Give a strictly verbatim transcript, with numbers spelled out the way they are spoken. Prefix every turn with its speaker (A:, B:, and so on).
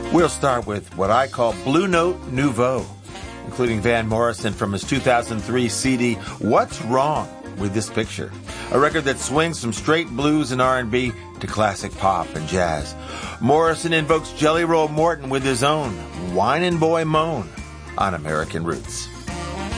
A: We'll start with what I call Blue Note Nouveau, including Van Morrison from his two thousand three C D, What's Wrong with This Picture? A record that swings from straight blues and R and B to classic pop and jazz. Morrison invokes Jelly Roll Morton with his own Whinin' Boy Moan on American Roots.